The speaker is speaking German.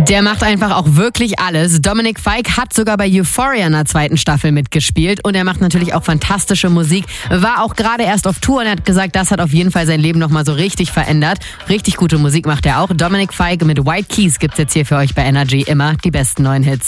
Der macht einfach auch wirklich alles. Dominic Fike hat sogar bei Euphoria in der 2. Staffel mitgespielt und er macht natürlich auch fantastische Musik. War auch gerade erst auf Tour und er hat gesagt, das hat auf jeden Fall sein Leben nochmal so richtig verändert. Richtig gute Musik macht er auch. Dominic Fike mit White Keys gibt's jetzt hier für euch bei Energy immer die besten neuen Hits.